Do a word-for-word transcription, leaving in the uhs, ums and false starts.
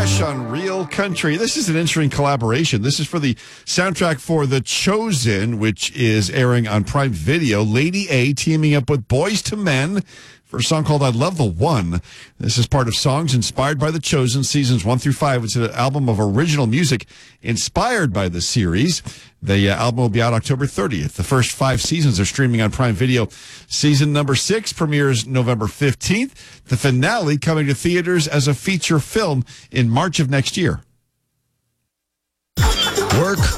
Fresh on Real Country. This is an interesting collaboration. This is for the soundtrack for The Chosen, which is airing on Prime Video. Lady A teaming up with Boys to Men for a song called I Love the One. This is part of songs inspired by The Chosen, seasons one through five. It's an album of original music inspired by the series. The uh, album will be out October thirtieth. The first five seasons are streaming on Prime Video. Season number six premieres November fifteenth. The finale coming to theaters as a feature film in March of next year. Work